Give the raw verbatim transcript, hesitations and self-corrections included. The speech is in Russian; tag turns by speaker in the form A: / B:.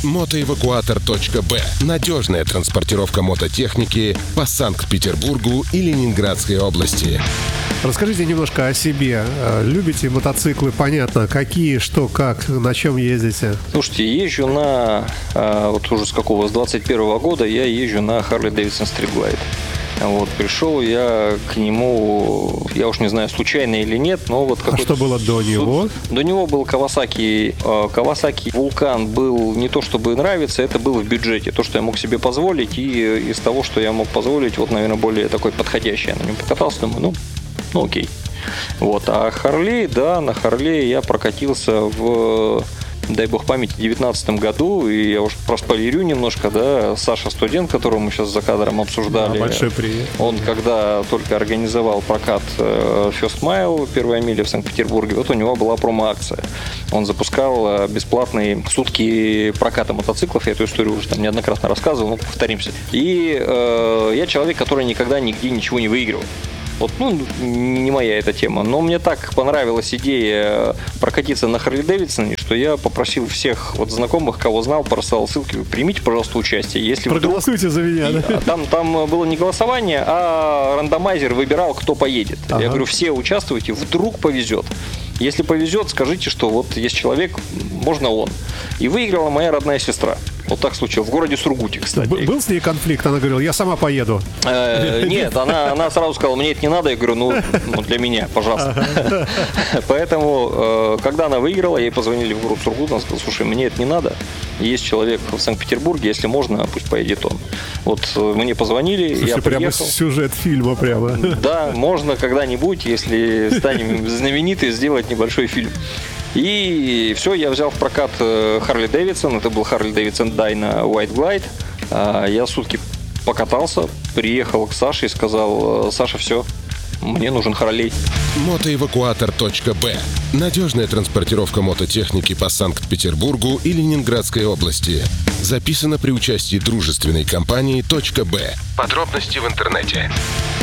A: Мотоэвакуатор точка бэ. Надежная транспортировка мототехники по Санкт-Петербургу и Ленинградской области.
B: Расскажите немножко о себе. Любите мотоциклы? Понятно. Какие, что, как, на чем ездите?
C: Слушайте, езжу на, вот уже с какого, с двадцать первого года я езжу на Harley Davidson Street Glide. Вот, пришел я к нему, я уж не знаю, случайно или нет, но вот какой-то...
B: А что было до него?
C: До него был Kawasaki. Kawasaki Vulcan был не то чтобы нравится, это было в бюджете. То, что я мог себе позволить, и из того, что я мог позволить, вот, наверное, более такой подходящий. Я на нем покатался, думаю, ну, ну окей. Вот, а Harley, да, на Harley я прокатился в... дай бог памяти, в две тысячи девятнадцатом году, и я уж проспойлерю немножко, да, Саша студент, которого мы сейчас за кадром обсуждали.
B: Да, большой привет.
C: Он когда только организовал прокат First Mile, первая миля в Санкт-Петербурге, вот у него была промо-акция. Он запускал бесплатные сутки проката мотоциклов, я эту историю уже там неоднократно рассказывал, но повторимся. И э, я человек, который никогда нигде ничего не выигрывал. Вот, ну, не моя эта тема, но мне так понравилась идея прокатиться на Harley Davidson, что я попросил всех вот знакомых, кого знал, просылал ссылки, примите, пожалуйста, участие. Если
B: проголосуйте
C: вдруг...
B: за меня,
C: и,
B: да?
C: Там, там было не голосование, а рандомайзер выбирал, кто поедет. Ага. Я говорю, все участвуйте, вдруг повезет. Если повезет, скажите, что вот есть человек, можно он. И выиграла моя родная сестра. Вот так случилось. В городе Сургуте, кстати.
B: Был с ней конфликт? Она говорила, я сама поеду.
C: Э, нет, она, она сразу сказала, мне это не надо. Я говорю, ну, ну для меня, пожалуйста. Поэтому, э, когда она выиграла, ей позвонили в город Сургут. Она сказала, слушай, мне это не надо. Есть человек в Санкт-Петербурге, если можно, пусть поедет он. Вот мне позвонили,
B: слушай,
C: я
B: прямо
C: приехал.
B: Сюжет фильма прямо.
C: Да, можно когда-нибудь, если станем знамениты, сделать небольшой фильм. И все, я взял в прокат Harley Davidson. Это был Harley Davidson Dyna White Glide. Я сутки покатался, приехал к Саше и сказал, Саша, все, мне нужен Harley.
A: Мотоэвакуатор точка бэ. Надежная транспортировка мототехники по Санкт-Петербургу и Ленинградской области. Записано при участии дружественной компании .б. Подробности в интернете.